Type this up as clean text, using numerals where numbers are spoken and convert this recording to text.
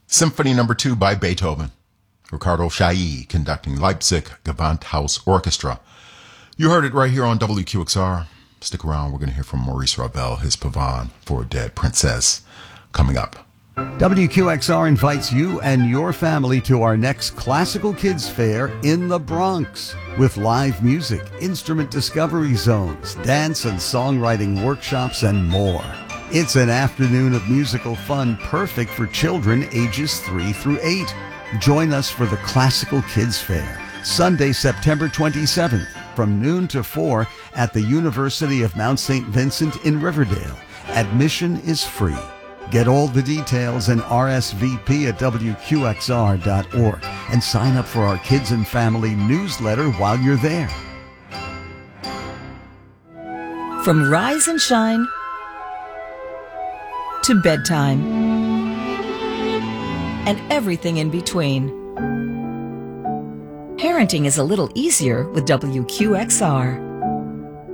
Symphony No. 2 by Beethoven. Ricardo Chailly conducting Leipzig Gewandhaus Orchestra. You heard it right here on WQXR. Stick around, we're going to hear from Maurice Ravel, his Pavane for a Dead Princess, coming up. WQXR invites you and your family to our next Classical Kids Fair in the Bronx with live music, instrument discovery zones, dance and songwriting workshops, and more. It's an afternoon of musical fun perfect for children ages 3 through 8. Join us for the Classical Kids Fair, Sunday, September 27th, from noon to 4 at the University of Mount St. Vincent in Riverdale. Admission is free. Get all the details and RSVP at WQXR.org and sign up for our Kids and Family newsletter while you're there. From rise and shine to bedtime and everything in between, parenting is a little easier with WQXR.